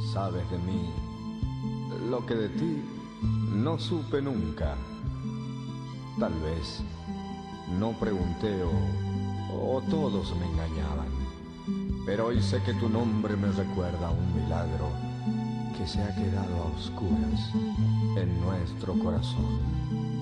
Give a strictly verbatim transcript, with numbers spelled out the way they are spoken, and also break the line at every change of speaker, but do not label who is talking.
sabes de mí lo que de ti no supe nunca. Tal vez no pregunté o, o todos me engañaban, pero hoy sé que tu nombre me recuerda a un milagro que se ha quedado a oscuras en nuestro corazón.